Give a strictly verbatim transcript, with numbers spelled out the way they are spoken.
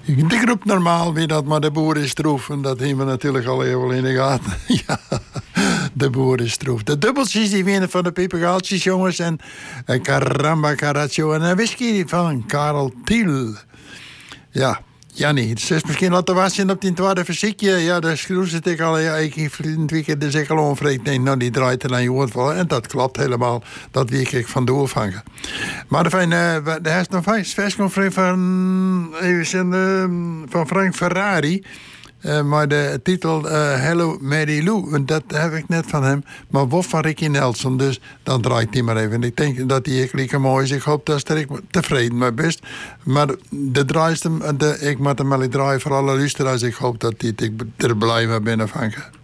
De groep normaal, wie dat maar de boer is troef. En dat hebben we natuurlijk al even in de gaten. Ja, de boer is troef. De dubbeltjes die winnen van de Pipegaaltjes, jongens. En uh, Caramba Caraccio en een whisky van Karel Thiel. Ja. Jannie, het is misschien laten wassen op die tweede fysiekje. Ja, daar schroef zit ik al. Ja, ik heb een weekend dus ik al onvrede. Nee, nou, die draait er aan je woord voor. En dat klopt helemaal. Dat wie ik van doorvangen. Maar de fijn, uh, er is nog een versconferentie van, even uh, van Frank Ferrari. Uh, maar de titel uh, Hello Mary Lou, en dat heb ik net van hem. Maar Wof van Ricky Nelson, dus dan draait hij maar even. En ik denk dat hij echt mooi is. Ik hoop dat ik tevreden mee best. Maar de draaiste, de, ik moet hem wel draaien voor alle luisteraars. Ik hoop dat hij er blij mee binnen vangen.